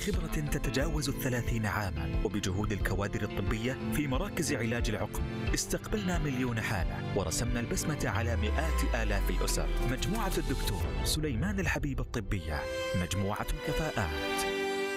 بخبرة تتجاوز 30 عاما وبجهود الكوادر الطبية في مراكز علاج العقم استقبلنا مليون حالة ورسمنا البسمة على مئات آلاف الأسر. مجموعة الدكتور سليمان الحبيب الطبية، مجموعة الكفاءات.